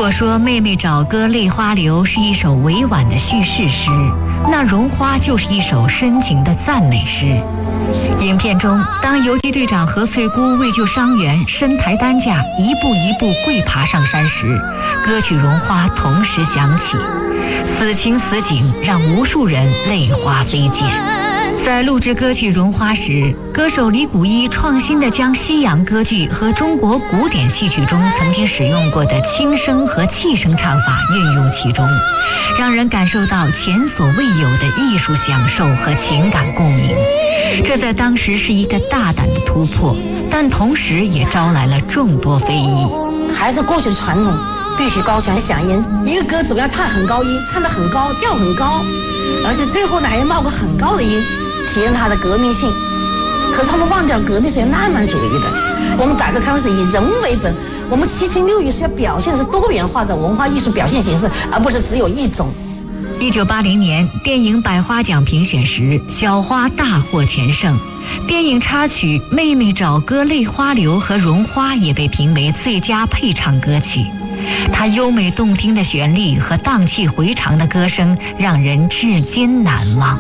果说《妹妹找哥泪花流》是一首委婉的叙事诗，那《绒花》就是一首深情的赞美诗。影片中，当游击队长何翠姑为救伤员身抬担架，一步一步跪爬上山时，歌曲《绒花》同时响起，此情此景让无数人泪花飞溅。在录制歌曲《绒花》时，歌手李谷一创新地将西洋歌剧和中国古典戏曲中曾经使用过的轻声和气声唱法运用其中，让人感受到前所未有的艺术享受和情感共鸣。这在当时是一个大胆的突破，但同时也招来了众多非议。 还是过去的传统，必须高腔响音，一个歌怎么样唱很高音，唱得很高，调很高，而且最后呢还要冒个很高的音，体验它的革命性。可他们忘掉革命是有浪漫主义的，我们改革开放是以人为本，我们七情六欲是要表现的是多元化的文化艺术表现形式，而不是只有一种。 1980年电影百花奖评选时，小花大获全胜，电影插曲《妹妹找哥泪花流》和《绒花》也被评为最佳配唱歌曲。它优美动听的旋律和荡气回肠的歌声让人至今难忘。